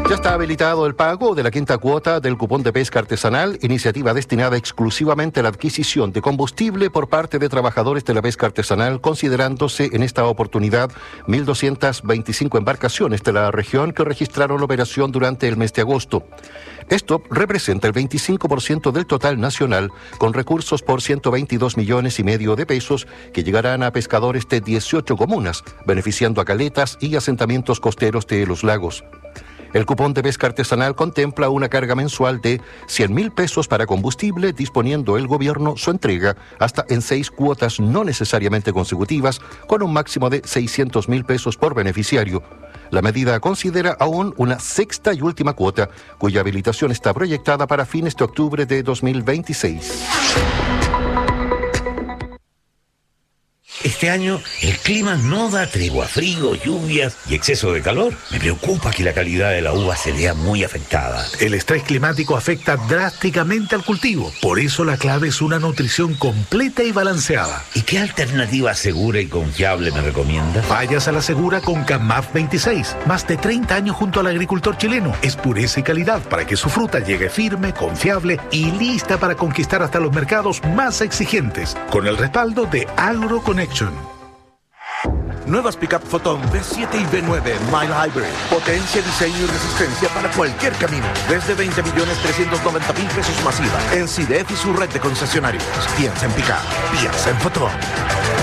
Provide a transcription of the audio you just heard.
Ya está habilitado el pago de la quinta cuota del cupón de pesca artesanal, iniciativa destinada exclusivamente a la adquisición de combustible por parte de trabajadores de la pesca artesanal, considerándose en esta oportunidad 1.225 embarcaciones de la región que registraron operación durante el mes de agosto. Esto representa el 25% del total nacional, con recursos por 122 millones y medio de pesos que llegarán a pescadores de 18 comunas, beneficiando a caletas y asentamientos costeros de los lagos. El cupón de pesca artesanal contempla una carga mensual de 100.000 pesos para combustible, disponiendo el gobierno su entrega hasta en 6 cuotas no necesariamente consecutivas, con un máximo de 600.000 pesos por beneficiario. La medida considera aún una sexta y última cuota, cuya habilitación está proyectada para fines de octubre de 2026. Este año el clima no da tregua, frío, lluvias y exceso de calor. Me preocupa que la calidad de la uva se vea muy afectada. El estrés climático afecta drásticamente al cultivo. Por eso la clave es una nutrición completa y balanceada. ¿Y qué alternativa segura y confiable me recomienda? Vayas a la segura con CAMAF 26. Más de 30 años junto al agricultor chileno. Es pureza y calidad para que su fruta llegue firme, confiable y lista para conquistar hasta los mercados más exigentes. Con el respaldo de AgroConnection. Nuevas Pickup Photon B7 y B9 Mile Hybrid. Potencia, diseño y resistencia para cualquier camino. Desde 20.390.000 pesos masiva. En CIDEF y su red de concesionarios. Piensa en Pickup. Piensa en Photon.